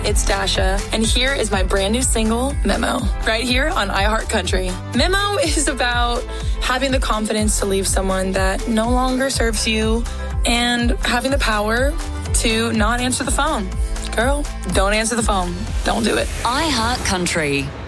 it's Dasha, and here is my brand new single, Memo, right here on iHeartCountry. Memo is about having the confidence to leave someone that no longer serves you and having the power to not answer the phone. Girl, don't answer the phone. Don't do it. iHeartCountry.